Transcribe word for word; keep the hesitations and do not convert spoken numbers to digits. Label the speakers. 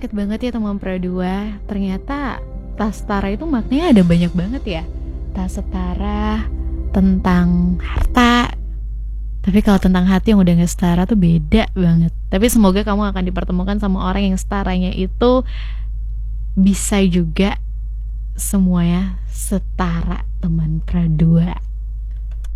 Speaker 1: sakit banget ya teman Pradua. Ternyata tak setara itu maknanya ada banyak banget ya. Tak setara tentang harta, tapi kalau tentang hati yang udah gak setara tuh beda banget. Tapi semoga kamu akan dipertemukan sama orang yang setaranya itu bisa juga semuanya setara teman Pradua.